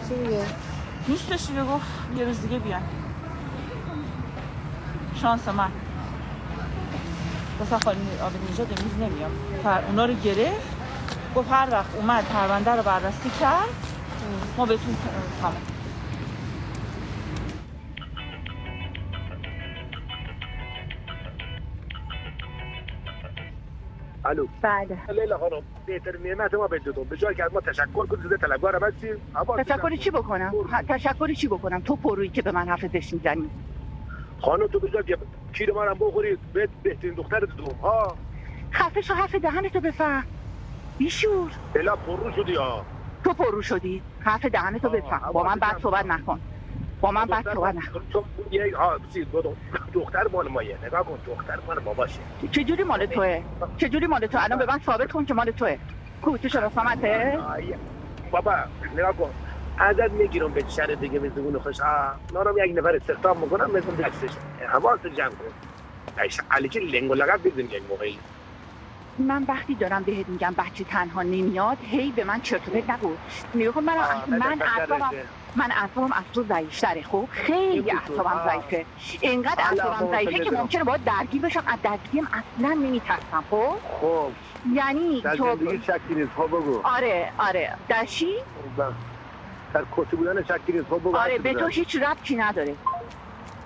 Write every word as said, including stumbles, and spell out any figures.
چی میگه؟ نیستش دیگه، گفت یه روز دیگه بیان. شانس من مثلا خالی آب نژاد امروز نمیام. پر اونا رو گرفت، گفت هر وقت اومد پرونده رو بررسی کرد ما بهتون تمام. الو. بله. لیلا خانم بهترین نعمت ما بدیدم. به جای که از ما تشکر کنید زده طلبکار هم هستیم. تشکری چی بکنم؟ تشکری چی بکنم؟ تو پرویی که به من حرف زشت میزنی. خانم تو به جای که کیر ما رو بخورید بهت بهترین دختر دادم ها. خفه شو، حرف دهنتو بفهم. بیشور. لیلا پررو شدی ها. تو پررو شدی. حرف دهنتو بفهم. با من بد صحبت نکن. با من بد صحبت نکن. تو یک ها بسید بودم دختر مال مایه. نگاه کن دختر مال باباشه. چجوری مال توئه؟ چجوری مال تو؟ الان به من ثابت کن که مال توئه. کوچه شرافته؟ بابا نگاه کن. عدد میگیرم به شهر دیگه به زبون خوش. نارم یک نفر استخدام میکنم مثل دستش. حواست جمع کن. ایش علی که لنگو لگت بزنی یک موقعی. من وقتی دارم بهت میگم بچه تنها نمیاد هی به من چرت و پرت نگو. نگاه کن من من اعصابم من اعصابم از تو ضعیف‌تره. خب خیلی اعصابم ضعیفه. اینقدر اعصابم ضعیفه که ممکنه باید درگیر بشم. از درگیرم اصلا نمیترسم. خب خب یعنی در تو زندگی شکی نیست. خب بگو. آره آره در چی؟ در کتی بودن شکی نیست. خب بگو. آره به تو هیچ ربطی نداره.